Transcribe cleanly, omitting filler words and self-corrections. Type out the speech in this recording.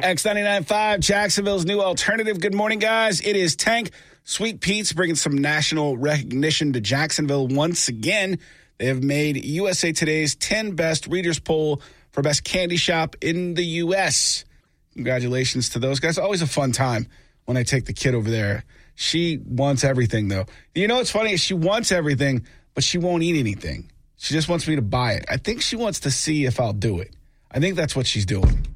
X99.5, Jacksonville's new alternative. Good morning, guys. It is Tank. Sweet Pete's bringing some national recognition to Jacksonville once again. They have made USA Today's 10 Best Readers Poll for Best Candy Shop in the U.S. Congratulations to those guys. Always a fun time when I take the kid over there. She wants everything, though. You know what's funny? She wants everything, but she won't eat anything. She just wants me to buy it. I think she wants to see if I'll do it. I think that's what she's doing.